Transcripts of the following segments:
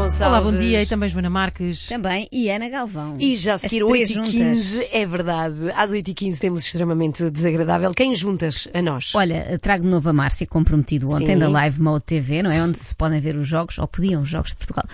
Gonçalves. Olá, bom dia, e também Joana Marques. Também, e Ana Galvão. E já a seguir 8h15, é verdade. Às 8h15 temos extremamente desagradável. Quem juntas a nós? Olha, trago de novo a Márcia, como prometido ontem, Sim. da Live Mode TV, não é? Onde se podem ver os jogos, ou podiam, os jogos de Portugal.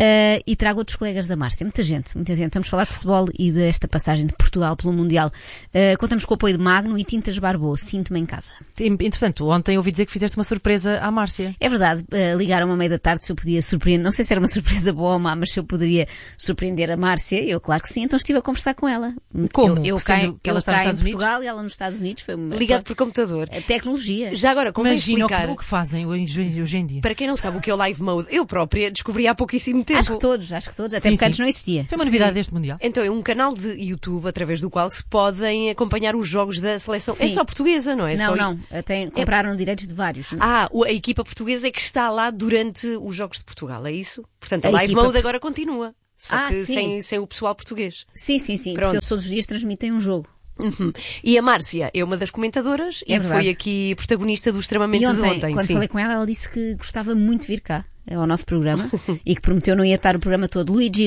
E trago outros colegas da Márcia. Muita gente. Vamos falar de futebol e desta passagem de Portugal pelo Mundial. Contamos com o apoio de Magno e Tintas Barbô. Sinto-me em casa. Entretanto, ontem ouvi dizer que fizeste uma surpresa à Márcia. É verdade, ligaram-me à meia da tarde se eu podia surpreender, não sei se era uma surpresa boa ou má, mas se eu poderia surpreender a Márcia, eu claro que sim, então estive a conversar com ela. Como? Eu Sendo cá, que ela está nos em Estados Unidos? Portugal e ela nos Estados Unidos. Foi Ligado por computador. a tecnologia. Já agora, convém Imagina explicar. o que fazem hoje em dia. Para quem não sabe o que é o Live Mode, eu própria descobri há pouquíssimo tempo. Acho que todos, até Sim, porque antes sim. não existia. Foi uma novidade deste Mundial. Então é um canal de YouTube através do qual se podem acompanhar os jogos da seleção. Sim. É só portuguesa, não é? Não, compraram direitos de vários. A equipa portuguesa é que está lá durante os Jogos de Portugal, é isso? Portanto, a A Live equipa- Mode agora continua. Só que sim. sem o pessoal português. Sim, Pronto. porque eles todos os dias transmitem um jogo. Uhum. E a Márcia é uma das comentadoras É e verdade. foi aqui protagonista do Extremamente E de ontem. quando Sim. falei com ela, ela disse que gostava muito de vir cá ao nosso programa e que prometeu não ia estar o programa todo Luigi,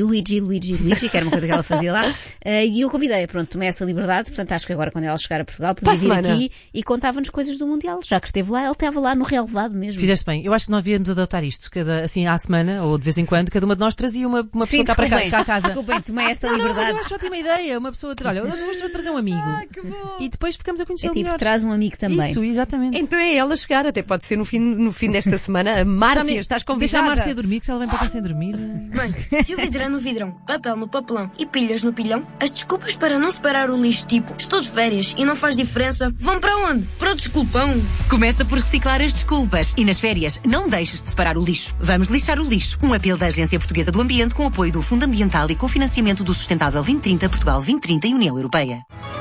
que era uma coisa que ela fazia lá, e eu convidei, pronto, tomei essa liberdade, portanto acho que agora quando ela chegar a Portugal podia vir semana. aqui e contava-nos coisas do Mundial, já que esteve lá, ela estava lá no relevado mesmo. Fizeste bem. Eu acho que nós devíamos adotar isto. Assim, à semana, ou de vez em quando, cada uma de nós trazia uma pessoa Sim, cá para cá, desculpem, cá a casa. desculpem, tomei esta Não, mas liberdade. eu acho ótima ideia. Uma pessoa ter, olha, eu vou trazer um amigo. Que bom. E depois ficamos a É conhecer tipo, melhor. traz um amigo também. Isso, exatamente. Então é ela chegar, até pode ser no fim desta semana. A Márcia, estás convidada. Deixa a Márcia dormir, que se ela vem para cá sem dormir. Mãe, se o vidro é no vidrão, papel no papelão e pilhas no pilhão, as desculpas para não separar o lixo, tipo, estou de férias e não faz diferença, vão para onde? Para o desculpão. Começa por reciclar as desculpas e nas férias não deixes de separar o lixo. Vamos lixar o lixo. Um apelo da Agência Portuguesa do Ambiente com apoio do Fundo Ambiental e cofinanciamento do Sustentável 2030, Portugal 2030 e União Europeia.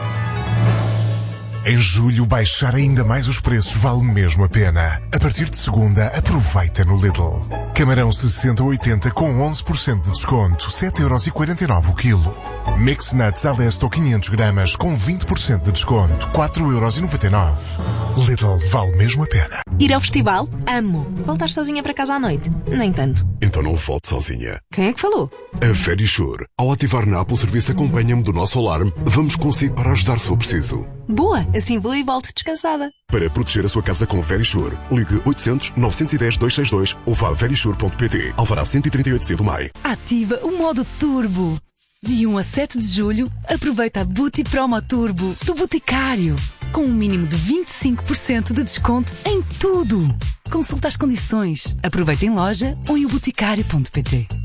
Em julho, baixar ainda mais os preços vale mesmo a pena. A partir de segunda, aproveita no Lidl. Camarão 60-80 com 11% de desconto, 7,49€ o quilo. Mix Nuts Alesto 500 gramas com 20% de desconto, 4,99€. Lidl vale mesmo a pena. Ir ao festival? Amo. Voltar sozinha para casa à noite? Nem tanto. Então não volte sozinha. Quem é que falou? A Verisure. Ao ativar na Apple Serviço Acompanha-me do nosso alarme, vamos consigo para ajudar se for preciso. Boa, assim vou e volto descansada. Para proteger a sua casa com Verisure, ligue 800-910-262 ou vá a verisure.pt. Alvará 138C do MAI. Ativa o modo turbo. De 1 a 7 de julho, aproveita a Booty Promo Turbo do Boticário, com um mínimo de 25% de desconto em tudo. Consulta as condições. Aproveita em loja ou em boticário.pt.